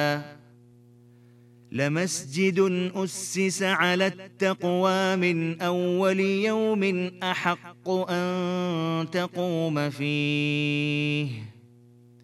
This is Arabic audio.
لمسجد أسس على التقوى من أول يوم أحق أن تقوم فيه